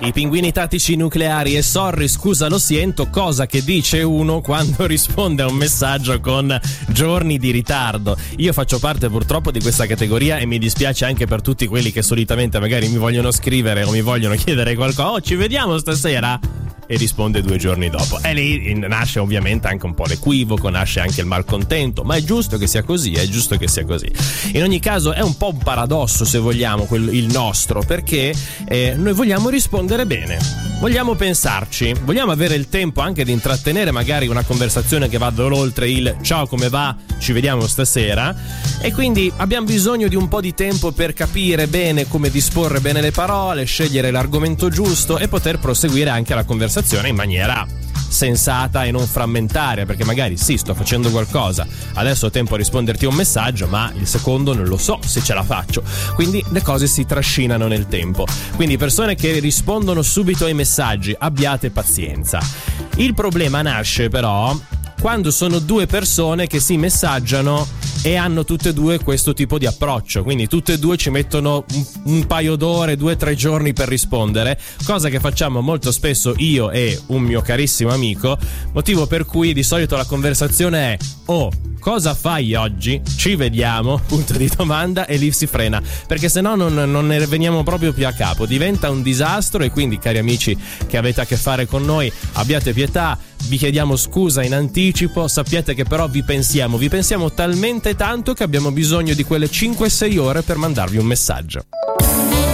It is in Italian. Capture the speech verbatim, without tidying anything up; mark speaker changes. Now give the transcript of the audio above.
Speaker 1: I pinguini tattici nucleari e sorry scusa lo siento, cosa che dice uno quando risponde a un messaggio con giorni di ritardo. Io faccio parte purtroppo di questa categoria e mi dispiace anche per tutti quelli che solitamente magari mi vogliono scrivere o mi vogliono chiedere qualcosa. Oh, ci vediamo stasera? E risponde due giorni dopo. E lì nasce ovviamente anche un po' l'equivoco, nasce anche il malcontento, ma è giusto che sia così, è giusto che sia così. In ogni caso è un po' un paradosso, se vogliamo, quello, il nostro, perché eh, noi vogliamo rispondere bene, vogliamo pensarci, vogliamo avere il tempo anche di intrattenere magari una conversazione che vada oltre il ciao come va, ci vediamo stasera, e quindi abbiamo bisogno di un po' di tempo per capire bene come disporre bene le parole, scegliere l'argomento giusto e poter proseguire anche la conversazione in maniera sensata e non frammentaria, perché magari sì, sto facendo qualcosa, adesso ho tempo a risponderti a un messaggio, ma il secondo non lo so se ce la faccio, quindi le cose si trascinano nel tempo. Quindi persone che rispondono subito ai messaggi, abbiate pazienza. Il problema nasce però quando sono due persone che si messaggiano e hanno tutte e due questo tipo di approccio, quindi tutte e due ci mettono un, un paio d'ore, due o tre giorni per rispondere, cosa che facciamo molto spesso io e un mio carissimo amico, motivo per cui di solito la conversazione è oh, cosa fai oggi? Ci vediamo? Punto di domanda, e lì si frena, perché se no non, non ne veniamo proprio più a capo, diventa un disastro. E quindi, cari amici che avete a che fare con noi, abbiate pietà, vi chiediamo scusa in anticipo, sappiate che però vi pensiamo, vi pensiamo talmente tanto che abbiamo bisogno di quelle cinque sei ore per mandarvi un messaggio.